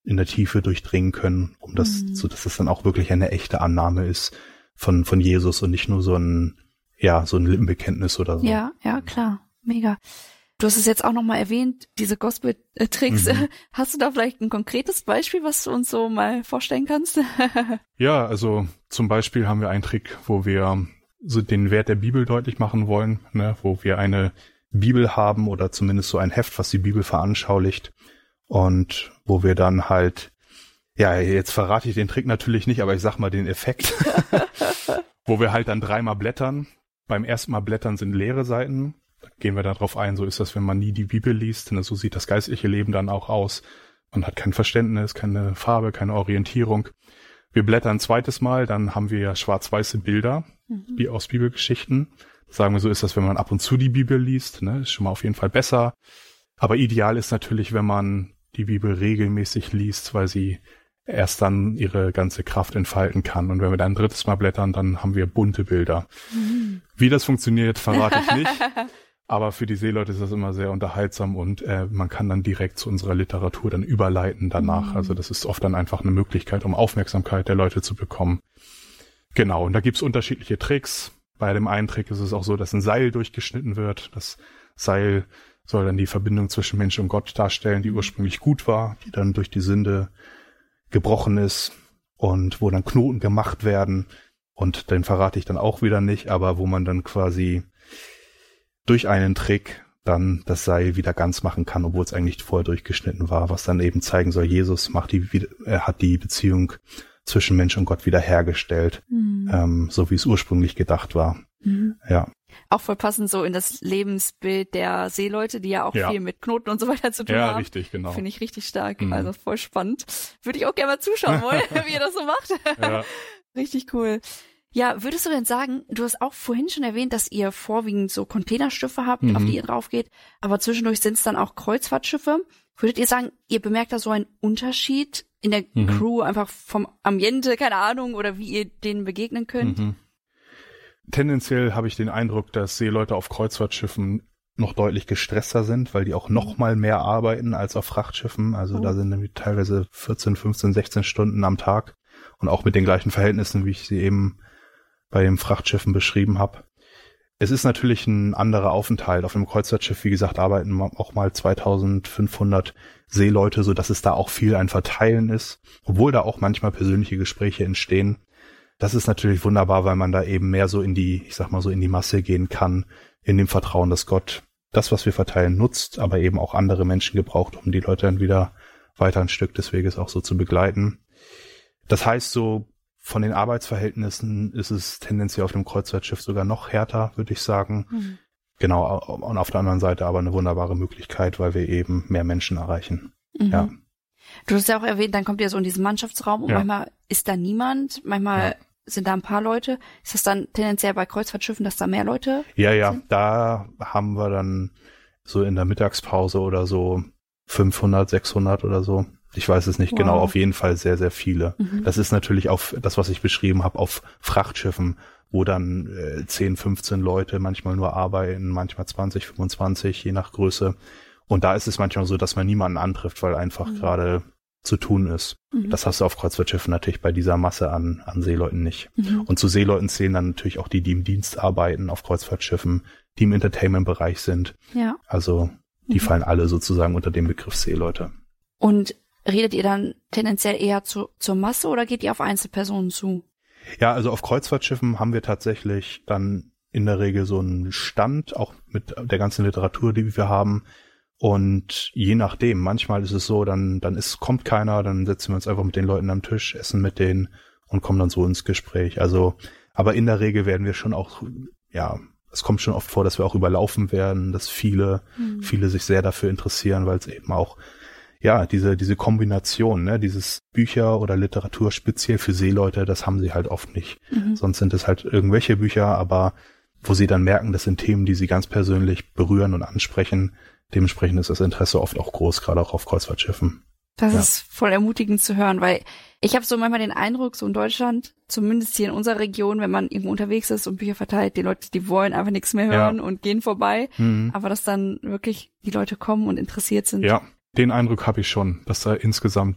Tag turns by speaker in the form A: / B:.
A: in der Tiefe durchdringen können, um das, so dass es dann auch wirklich eine echte Annahme ist von Jesus und nicht nur so ein Lippenbekenntnis oder so.
B: Ja, klar. Mega. Du hast es jetzt auch nochmal erwähnt, diese Gospel-Tricks. Hast du da vielleicht ein konkretes Beispiel, was du uns so mal vorstellen kannst?
A: Ja, also zum Beispiel haben wir einen Trick, wo wir so den Wert der Bibel deutlich machen wollen, ne, wo wir eine Bibel haben oder zumindest so ein Heft, was die Bibel veranschaulicht und wo wir dann halt, ja, jetzt verrate ich den Trick natürlich nicht, aber ich sag mal den Effekt, wo wir halt dann 3-mal blättern. Beim ersten Mal blättern sind leere Seiten. Da gehen wir darauf ein, so ist das, wenn man nie die Bibel liest. Ne, so sieht das geistliche Leben dann auch aus. Man hat kein Verständnis, keine Farbe, keine Orientierung. Wir blättern ein zweites Mal, dann haben wir schwarz-weiße Bilder, wie aus Bibelgeschichten. Sagen wir, so ist das, wenn man ab und zu die Bibel liest. Ne, ist schon mal auf jeden Fall besser. Aber ideal ist natürlich, wenn man die Bibel regelmäßig liest, weil sie erst dann ihre ganze Kraft entfalten kann. Und wenn wir dann ein drittes Mal blättern, dann haben wir bunte Bilder. Wie das funktioniert, verrate ich nicht. Aber für die Seeleute ist das immer sehr unterhaltsam und man kann dann direkt zu unserer Literatur dann überleiten danach. Also das ist oft dann einfach eine Möglichkeit, um Aufmerksamkeit der Leute zu bekommen. Genau, und da gibt's unterschiedliche Tricks. Bei dem einen Trick ist es auch so, dass ein Seil durchgeschnitten wird. Das Seil soll dann die Verbindung zwischen Mensch und Gott darstellen, die ursprünglich gut war, die dann durch die Sünde gebrochen ist und wo dann Knoten gemacht werden. Und den verrate ich dann auch wieder nicht, aber wo man dann quasi durch einen Trick dann das Seil wieder ganz machen kann, obwohl es eigentlich vorher durchgeschnitten war, was dann eben zeigen soll, Jesus hat die Beziehung zwischen Mensch und Gott wieder hergestellt, so wie es ursprünglich gedacht war. Ja.
B: Auch voll passend so in das Lebensbild der Seeleute, die ja auch viel mit Knoten und so weiter zu tun haben.
A: Ja, richtig, genau.
B: Finde ich richtig stark, also voll spannend. Würde ich auch gerne mal zuschauen wollen, wie ihr das so macht. Ja. Richtig cool. Ja, würdest du denn sagen, du hast auch vorhin schon erwähnt, dass ihr vorwiegend so Containerschiffe habt, auf die ihr drauf geht, aber zwischendurch sind es dann auch Kreuzfahrtschiffe. Würdet ihr sagen, ihr bemerkt da so einen Unterschied in der Crew, einfach vom Ambiente, keine Ahnung, oder wie ihr denen begegnen könnt?
A: Tendenziell habe ich den Eindruck, dass Seeleute auf Kreuzfahrtschiffen noch deutlich gestresster sind, weil die auch noch mal mehr arbeiten als auf Frachtschiffen. Also da sind nämlich teilweise 14, 15, 16 Stunden am Tag und auch mit den gleichen Verhältnissen, wie ich sie eben bei den Frachtschiffen beschrieben habe. Es ist natürlich ein anderer Aufenthalt. Auf einem Kreuzfahrtschiff, wie gesagt, arbeiten auch mal 2500 Seeleute, so dass es da auch viel ein Verteilen ist, obwohl da auch manchmal persönliche Gespräche entstehen. Das ist natürlich wunderbar, weil man da eben mehr so in die, ich sag mal so in die Masse gehen kann, in dem Vertrauen, dass Gott das, was wir verteilen, nutzt, aber eben auch andere Menschen gebraucht, um die Leute dann wieder weiter ein Stück des Weges auch so zu begleiten. Das heißt, so von den Arbeitsverhältnissen ist es tendenziell auf dem Kreuzfahrtschiff sogar noch härter, würde ich sagen. Genau, und auf der anderen Seite aber eine wunderbare Möglichkeit, weil wir eben mehr Menschen erreichen. Ja.
B: Du hast ja auch erwähnt, dann kommt ihr so in diesen Mannschaftsraum und manchmal ist da niemand, manchmal sind da ein paar Leute. Ist das dann tendenziell bei Kreuzfahrtschiffen, dass da mehr Leute sind?
A: Da haben wir dann so in der Mittagspause oder so 500, 600 oder so. Ich weiß es nicht genau, auf jeden Fall sehr, sehr viele. Das ist natürlich auf das, was ich beschrieben habe, auf Frachtschiffen, wo dann 10, 15 Leute manchmal nur arbeiten, manchmal 20, 25, je nach Größe. Und da ist es manchmal so, dass man niemanden antrifft, weil einfach gerade zu tun ist. Das hast du auf Kreuzfahrtschiffen natürlich bei dieser Masse an Seeleuten nicht. Und zu Seeleuten zählen dann natürlich auch die im Dienst arbeiten auf Kreuzfahrtschiffen, die im Entertainment-Bereich sind. Ja. Also die fallen alle sozusagen unter den Begriff Seeleute.
B: Und redet ihr dann tendenziell eher zur Masse oder geht ihr auf Einzelpersonen zu?
A: Ja, also auf Kreuzfahrtschiffen haben wir tatsächlich dann in der Regel so einen Stand, auch mit der ganzen Literatur, die wir haben. Und je nachdem, manchmal ist es so, dann kommt keiner, dann setzen wir uns einfach mit den Leuten am Tisch, essen mit denen und kommen dann so ins Gespräch. Also, aber in der Regel werden wir schon auch, es kommt schon oft vor, dass wir auch überlaufen werden, dass viele sich sehr dafür interessieren, weil es eben auch diese Kombination, ne, dieses Bücher oder Literatur speziell für Seeleute, das haben sie halt oft nicht. Sonst sind es halt irgendwelche Bücher, aber wo sie dann merken, das sind Themen, die sie ganz persönlich berühren und ansprechen. Dementsprechend ist das Interesse oft auch groß, gerade auch auf Kreuzfahrtschiffen.
B: Das ist voll ermutigend zu hören, weil ich habe so manchmal den Eindruck, so in Deutschland, zumindest hier in unserer Region, wenn man irgendwo unterwegs ist und Bücher verteilt, die Leute, die wollen einfach nichts mehr hören und gehen vorbei. Aber dass dann wirklich die Leute kommen und interessiert sind.
A: Ja. Den Eindruck habe ich schon, dass da insgesamt